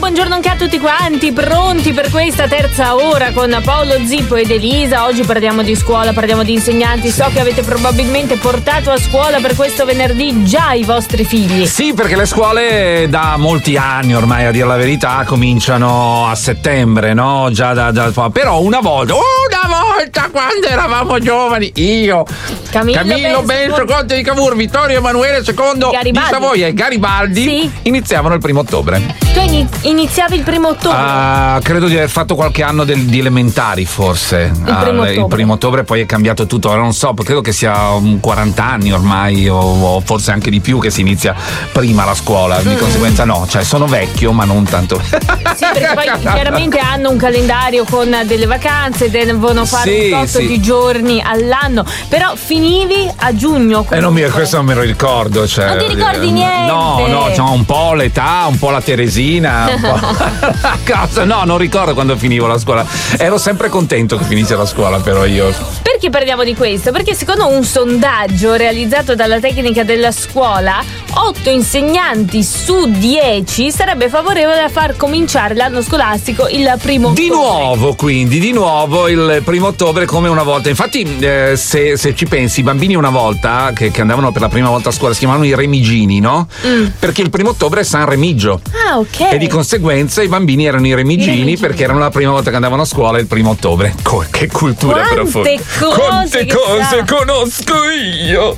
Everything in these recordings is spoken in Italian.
buongiorno anche a tutti quanti, pronti per questa terza ora con Paolo Zippo ed Elisa. Oggi parliamo di scuola, parliamo di insegnanti. So che avete probabilmente portato a scuola per questo venerdì già i vostri figli. Sì, perché le scuole da molti anni ormai, a dire la verità, cominciano a settembre, no? Però una volta quando eravamo giovani, io, Camillo Benso, Conte di Cavour, Vittorio Emanuele II di Savoia e Garibaldi, sì, iniziavano il 1 ottobre. Tu iniziavi il 1 ottobre? Credo di aver fatto qualche anno di elementari, forse. Il 1 ottobre poi è cambiato tutto. Ora non so, credo che sia 40 anni ormai, o forse anche di più, che si inizia prima la scuola. Di conseguenza no, cioè sono vecchio, ma non tanto. Sì, perché poi chiaramente hanno un calendario con delle vacanze, devono fare un tot di giorni all'anno. Però finivi a giugno. Questo non me lo ricordo. Cioè, non ti ricordi niente? No, c'ho un po' l'età, un po' la Teresina, un po' la cosa. No, non ricordo quando finivo la scuola. Ero sempre contento che finisse la scuola, però io. Perché parliamo di questo? Perché secondo un sondaggio realizzato dalla Tecnica della Scuola, 8 insegnanti su 10 sarebbe favorevole a far cominciare l'anno scolastico il 1 ottobre. Di nuovo il 1 ottobre come una volta. Infatti se ci pensi, i bambini una volta che andavano per la prima volta a scuola si chiamavano i remigini, no? Perché il 1 ottobre è San Remigio. Ah, ok. E di conseguenza i bambini erano i remigini perché erano la prima volta che andavano a scuola il 1 ottobre. Che cultura profonda. Quante cose conosco io.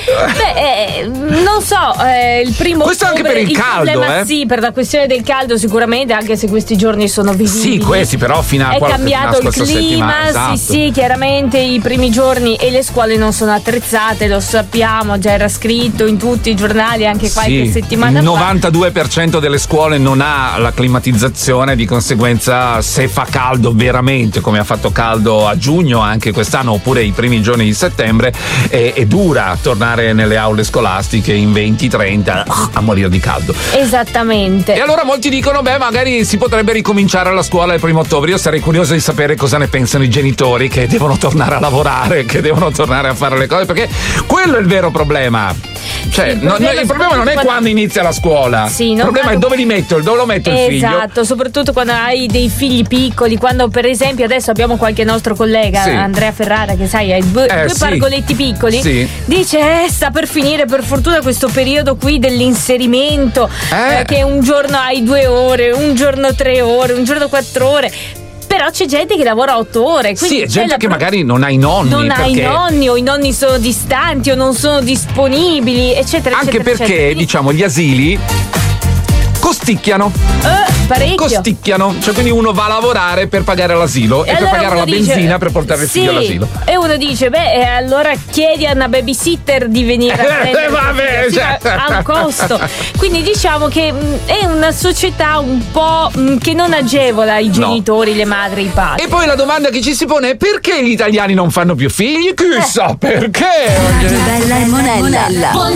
Non so, il 1 questo ottobre, anche per il caldo, Sì, per la questione del caldo sicuramente, anche se questi giorni sono vivibili. Sì, questi però fino a è cambiato il clima, esatto. Sì, chiaramente i primi giorni e le scuole non sono attrezzate, lo sappiamo, già era scritto in tutti i giornali anche qualche settimana fa. Il 92% delle scuole non ha la climatizzazione, di conseguenza se fa caldo veramente, come ha fatto caldo a giugno anche quest'anno, oppure i primi giorni di settembre, è dura tornare nelle aule scolastiche in 20-30 a morire di caldo. Esattamente. E allora molti dicono, magari si potrebbe ricominciare la scuola il 1 ottobre. Io sarei curioso di sapere cosa ne pensano i genitori che devono tornare a lavorare, che devono tornare a fare le cose, perché quello è il vero problema. Cioè, il problema non è quando inizia la scuola, il problema è dove lo metto il figlio. Esatto, soprattutto quando hai dei figli piccoli, quando per esempio adesso abbiamo qualche nostro collega, Andrea Ferrara, che sai, ha due pargoletti piccoli, dice sta per finire per fortuna questo periodo qui dell'inserimento, che un giorno hai 2 ore, un giorno 3 ore, un giorno 4 ore. Però c'è gente che lavora 8 ore. Sì, è gente che magari non ha i nonni. Ha i nonni, o i nonni sono distanti o non sono disponibili, eccetera. Anche perché, diciamo, gli asili costicchiano. Parecchio. Costicchiano. Cioè, quindi uno va a lavorare per pagare l'asilo e allora per pagare la benzina per portare il figlio all'asilo. E uno dice, allora chiedi a una babysitter di venire a prendere. Vabbè, ha un costo. Quindi diciamo che è una società un po' che non agevola i genitori, le madri, i padri. E poi la domanda che ci si pone è: perché gli italiani non fanno più figli? Chissà perché. Bella e Monella.